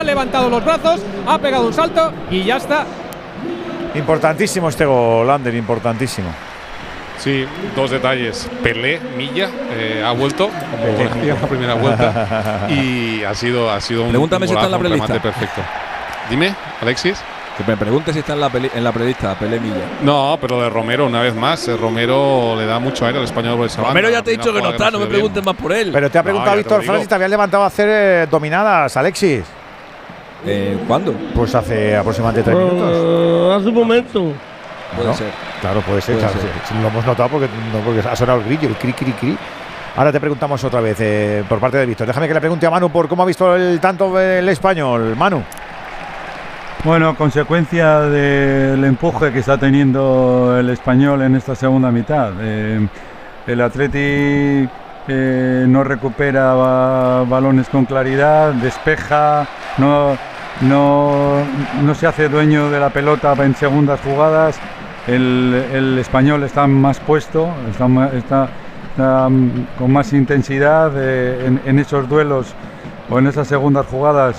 Ha levantado los brazos, ha pegado un salto y ya está. Importantísimo este gol, Ander, importantísimo. Sí, dos detalles. Pelé, Milla, ha vuelto como hacía la primera vuelta y ha sido un Pregúntame si está en la remate prelista. perfecto. Dime, Alexis. Que me pregunte si está en la prelista, Pelé Milla. No, pero de Romero, una vez más, Romero le da mucho aire al español por esa banda. Romero ya te he dicho que no está, no me preguntes más por él. Pero te ha preguntado Víctor Fran si te habías levantado a hacer dominadas, Alexis. ¿Cuándo? Pues hace aproximadamente 3 minutos. Hace un momento. Puede ser. Claro, puede ser. Puede Claro, ser. sí, lo hemos notado porque ha sonado el grillo, el cri, cri, cri. Ahora te preguntamos otra vez por parte de Víctor. Déjame que le pregunte a Manu por cómo ha visto el tanto el español. Manu. Bueno, consecuencia del empuje que está teniendo el español en esta segunda mitad. El Atleti no recupera balones con claridad, despeja, no se hace dueño de la pelota en segundas jugadas. El español está más puesto, está con más intensidad en esos duelos o en esas segundas jugadas.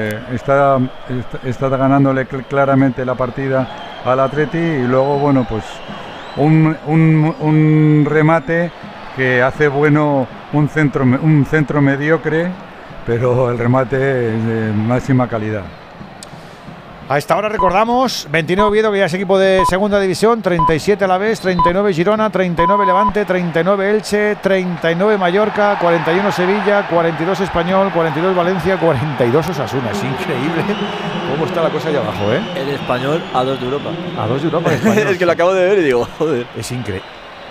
Está ganándole claramente la partida al Atleti y luego, bueno, pues un remate que hace bueno un centro mediocre, pero el remate es de máxima calidad. A esta hora recordamos 29 Oviedo, que ya es equipo de segunda división, 37 Alavés, 39 Girona, 39 Levante, 39 Elche, 39 Mallorca, 41 Sevilla, 42 Español, 42 Valencia, 42 Osasuna. Es increíble cómo está la cosa allá abajo, ¿eh? El español a 2 de Europa. A 2 de Europa. Es que lo acabo de ver y digo, joder. Es increíble.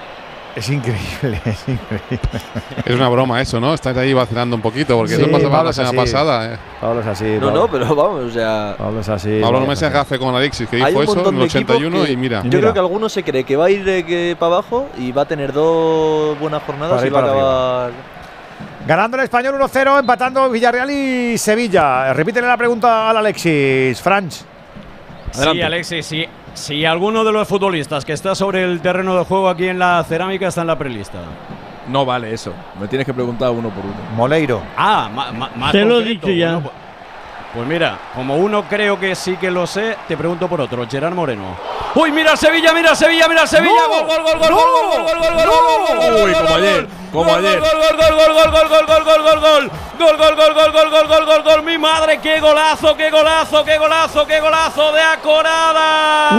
Es increíble, es increíble. Es una broma eso, ¿no? Estáis ahí vacilando un poquito, porque Sí, eso pasaba Pablo la es semana así. pasada. Pablo es así. No, pero vamos, o sea. Pablo es así. Pablo no me se gafe con Alexis, que hay dijo un eso montón en el de equipos 81 que y mira. Yo creo que alguno se cree que va a ir para abajo y va a tener 2 buenas jornadas Para y ir va a para acabar. Ganando el español 1-0, empatando Villarreal y Sevilla. Repítele la pregunta al Alexis. Franch. Sí, Alexis, si alguno de los futbolistas que está sobre el terreno de juego aquí en la Cerámica está en la prelista. No vale eso. Me tienes que preguntar uno por uno. Moleiro. Ah, más Te lo he concreto. dicho ya. Bueno, pues mira, como uno creo que sí que lo sé, te pregunto por otro. Gerard Moreno. ¡Uy, mira el Sevilla, mira el Sevilla, mira el Sevilla! ¡Gol, gol, gol, gol, gol, gol, gol, gol, gol! Uy, como ayer, como ayer. ¡Gol, gol, gol, gol, gol, gol, gol, gol, gol, gol! ¡Gol, gol, gol, gol, gol, gol, gol, gol, gol! ¡Mi madre, qué golazo, qué golazo, qué golazo, qué golazo de Acorada!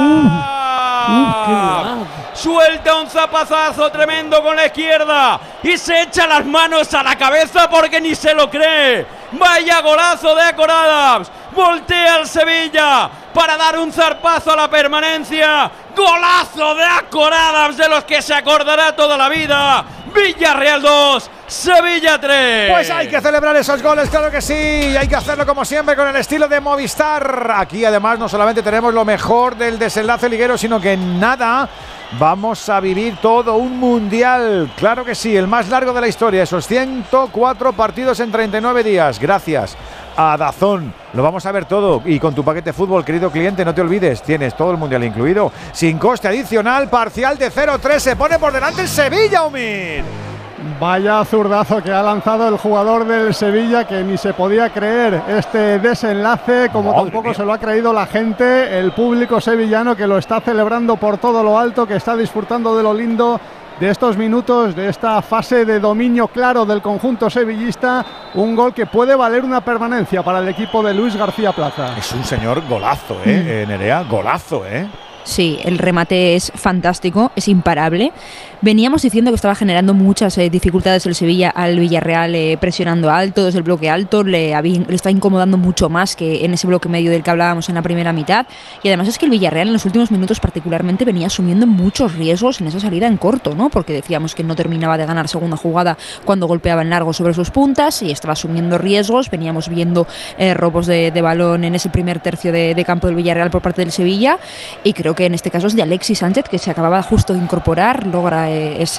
¡Qué golazo! Suelta un zapazazo tremendo con la izquierda y se echa las manos a la cabeza porque ni se lo cree. Vaya golazo de Acorada. Voltea al Sevilla para dar un zarpazo a la permanencia. Golazo de Acorada, de los que se acordará toda la vida. Villarreal 2, Sevilla 3. Pues hay que celebrar esos goles, claro que sí. Hay que hacerlo como siempre con el estilo de Movistar. Aquí además no solamente tenemos lo mejor del desenlace liguero, sino que en nada vamos a vivir todo un mundial. Claro que sí, el más largo de la historia. Esos 104 partidos en 39 días. Gracias a DAZN. Lo vamos a ver todo. Y con tu paquete fútbol, querido cliente, no te olvides, tienes todo el mundial incluido, sin coste adicional, parcial de 0-3. Se pone por delante el Sevilla, Umir. Vaya zurdazo que ha lanzado el jugador del Sevilla, que ni se podía creer este desenlace, como Madre tampoco mía. se lo ha creído la gente, el público sevillano, que lo está celebrando por todo lo alto, que está disfrutando de lo lindo de estos minutos, de esta fase de dominio claro del conjunto sevillista. Un gol que puede valer una permanencia para el equipo de Luis García Plaza. Es un señor golazo, Nerea, golazo, Sí, el remate es fantástico, es imparable. Veníamos diciendo que estaba generando muchas dificultades el Sevilla al Villarreal, presionando alto, desde el bloque alto, le está incomodando mucho más que en ese bloque medio del que hablábamos en la primera mitad. Y además es que el Villarreal en los últimos minutos particularmente venía asumiendo muchos riesgos en esa salida en corto, ¿no? Porque decíamos que no terminaba de ganar segunda jugada cuando golpeaba en largo sobre sus puntas y estaba asumiendo riesgos. Veníamos viendo robos de balón en ese primer tercio de campo del Villarreal por parte del Sevilla, y creo que en este caso es de Alexis Sánchez, que se acababa justo de incorporar, logra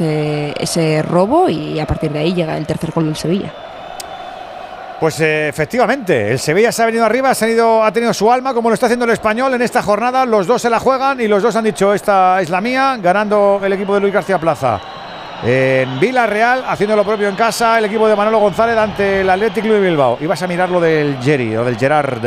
ese robo y a partir de ahí llega el tercer gol del Sevilla. Pues efectivamente, el Sevilla se ha venido arriba, ha tenido su alma, como lo está haciendo el Español en esta jornada. Los dos se la juegan y los dos han dicho: esta es la mía, ganando el equipo de Luis García Plaza en Villarreal, haciendo lo propio en casa el equipo de Manolo González ante el Athletic Club de Bilbao. Y vas a mirar lo del Jerry o del Gerard